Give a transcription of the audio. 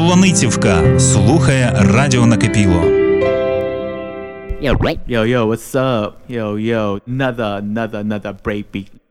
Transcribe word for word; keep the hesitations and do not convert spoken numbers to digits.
Солоницівка слухає радіо Накипіло. Yo, yo, yo, what's up? Yo, yo, another, another, another breakbeat